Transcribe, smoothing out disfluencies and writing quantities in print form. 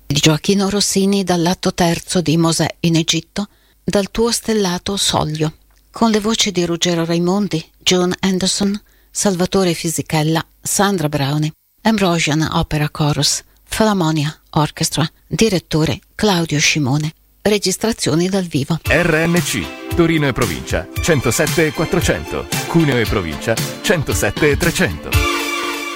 di Gioachino Rossini dall'atto terzo di Mosè in Egitto, dal tuo stellato soglio, con le voci di Ruggero Raimondi, June Anderson, Salvatore Fisichella, Sandra Browne, Ambrosian Opera Chorus, Philharmonia Orchestra, direttore Claudio Scimone. Registrazioni dal vivo. RNC, Torino e provincia, 107 400, Cuneo e provincia, 107 300.